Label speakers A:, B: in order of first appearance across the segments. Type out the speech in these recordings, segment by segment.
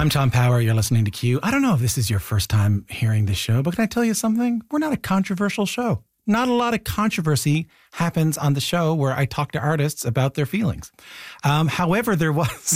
A: I'm Tom Power. You're listening to Q. I don't know if this is your first time hearing this show, but can I tell you something? We're not a controversial show. Not a lot of controversy happens on the show where I talk to artists about their feelings. However, there was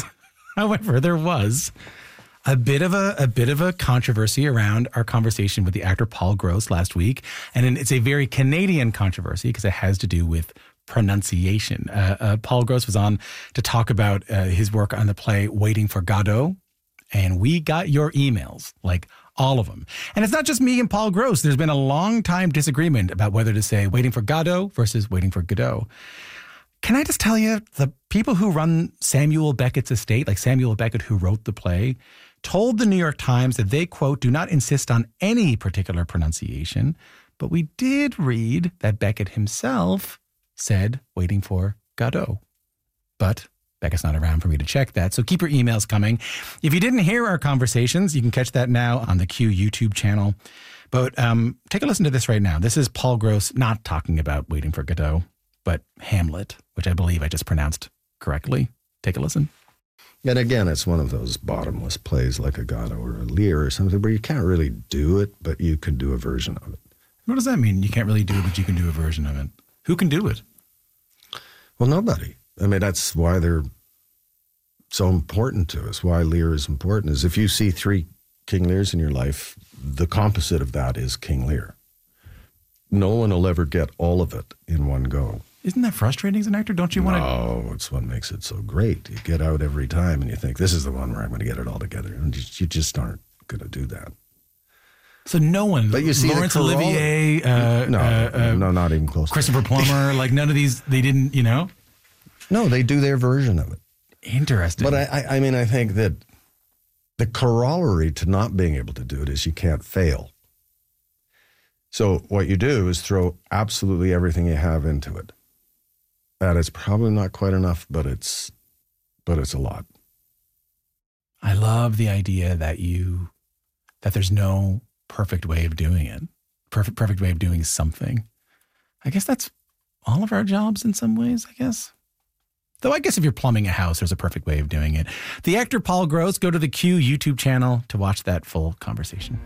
A: a bit of a controversy around our conversation with the actor Paul Gross last week, and it's a very Canadian controversy because it has to do with pronunciation. Paul Gross was on to talk about his work on the play Waiting for Godot, and we got your emails, like all of them. And it's not just me and Paul Gross. There's been a long time disagreement about whether to say Waiting for Godot versus Waiting for Godot. Can I just tell you, the people who run Samuel Beckett's estate, like Samuel Beckett who wrote the play, told the New York Times that they, quote, do not insist on any particular pronunciation. But we did read that Beckett himself said Waiting for Godot. But Beckett's not around for me to check that, so keep your emails coming. If you didn't hear our conversations, you can catch that now on the Q YouTube channel. But take a listen to this right now. This is Paul Gross not talking about Waiting for Godot, but Hamlet, which I believe I just pronounced correctly. Take a listen.
B: And again, it's one of those bottomless plays like a Godot or a Lear or something where you can't really do it, but you can do a version of it.
A: What does that mean? You can't really do it, but you can do a version of it. Who can do it?
B: Well, nobody. I mean, that's why they're so important to us, why Lear is important, is if you see 3 King Lears in your life, the composite of that is King Lear. No one will ever get all of it in one go.
A: Isn't that frustrating as an actor? Don't you want to?
B: No, it's what makes it so great. You get out every time and you think, this is the one where I'm going to get it all together. And you just aren't going to do that.
A: So no one,
B: but you see
A: Laurence Olivier,
B: no, not even close.
A: Christopher Plummer, like none of these, they didn't, you know?
B: No, they do their version of it.
A: Interesting.
B: But I mean, I think that the corollary to not being able to do it is you can't fail. So what you do is throw absolutely everything you have into it. That is probably not quite enough, but it's a lot.
A: I love the idea that there's no perfect way of doing it. Perfect way of doing something. I guess that's all of our jobs in some ways, I guess. Though I guess if you're plumbing a house, there's a perfect way of doing it. The actor Paul Gross, go to the Q YouTube channel to watch that full conversation.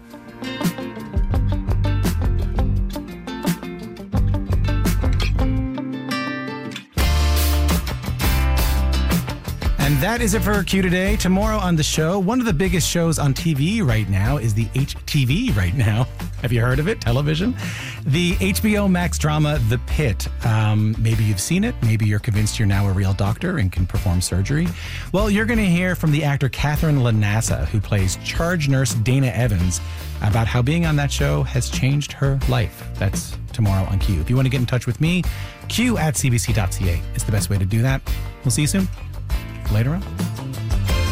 A: And that is it for Q today. Tomorrow on the show, one of the biggest shows on TV right now is the HTV right now. Have you heard of it? Television? The HBO Max drama, The Pit. Maybe you've seen it. Maybe you're convinced you're now a real doctor and can perform surgery. Well, you're going to hear from the actor Catherine Lanassa, who plays charge nurse Dana Evans, about how being on that show has changed her life. That's tomorrow on Q. If you want to get in touch with me, q@cbc.ca is the best way to do that. We'll see you soon. Later on.